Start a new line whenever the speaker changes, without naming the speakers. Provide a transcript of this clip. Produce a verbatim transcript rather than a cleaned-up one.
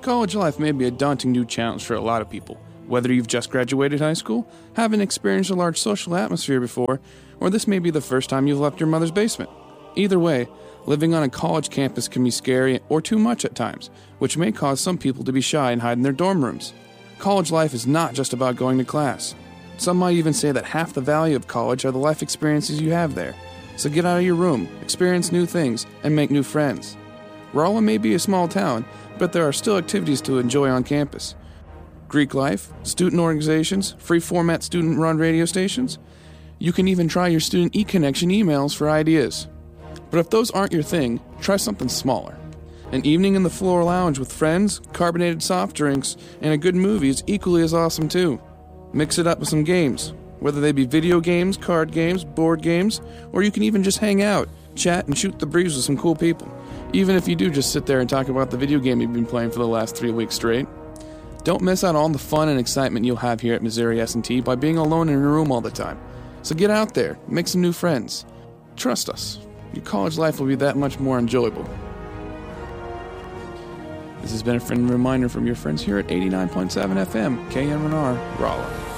College life may be a daunting new challenge for a lot of people, whether you've just graduated high school, haven't experienced a large social atmosphere before, or this may be the first time you've left your mother's basement. Either way, living on a college campus can be scary or too much at times, which may cause some people to be shy and hide in their dorm rooms. College life is not just about going to class. Some might even say that half the value of college are the life experiences you have there. So get out of your room, experience new things, and make new friends. Rolla may be a small town, but there are still activities to enjoy on campus. Greek life, student organizations, free-format student-run radio stations. You can even try your student e-connection emails for ideas. But if those aren't your thing, try something smaller. An evening in the floor lounge with friends, carbonated soft drinks, and a good movie is equally as awesome too. Mix it up with some games, whether they be video games, card games, board games, or you can even just hang out, chat, and shoot the breeze with some cool people, even if you do just sit there and talk about the video game you've been playing for the last three weeks straight. Don't miss out on the fun and excitement you'll have here at Missouri S and T by being alone in your room all the time. So get out there, make some new friends. Trust us, your college life will be that much more enjoyable. This has been a friendly reminder from your friends here at eighty-nine point seven F M, K N R, Rolla.